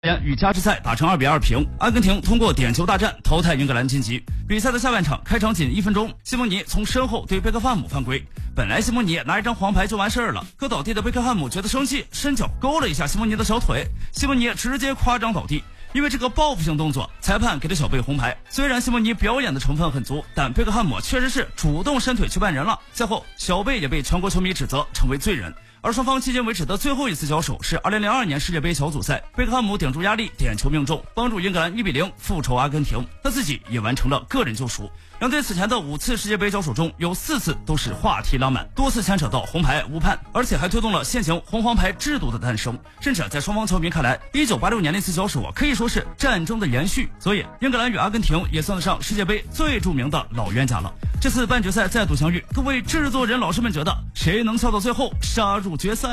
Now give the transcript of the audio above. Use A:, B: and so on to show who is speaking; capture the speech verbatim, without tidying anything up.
A: 与加时赛打成二比二平，阿根廷通过点球大战淘汰英格兰晋级。比赛的下半场开场仅一分钟，西蒙尼从身后对贝克汉姆犯规。本来西蒙尼拿一张黄牌就完事儿了，可倒地的贝克汉姆觉得生气，伸脚勾了一下西蒙尼的小腿，西蒙尼直接夸张倒地。因为这个报复性动作，裁判给了小贝红牌。虽然西蒙尼表演的成分很足，但贝克汉姆确实是主动伸腿去绊人了。赛后，小贝也被全国球迷指责成为罪人。而双方迄今为止的最后一次交手是二零零二年世界杯小组赛，贝克汉姆顶住压力，点球命中，帮助英格兰一比零复仇阿根廷，他自己也完成了个人救赎。两队此前的五次世界杯交手中，有四次都是话题浪漫，多次牵扯到红牌误判，而且还推动了现行红黄牌制度的诞生。甚至在双方球迷看来，一九八六年那次交手啊，可以说是战争的延续。所以，英格兰与阿根廷也算得上世界杯最著名的老冤家了。这次半决赛再度相遇，各位制作人老师们觉得谁能笑到最后杀入决赛？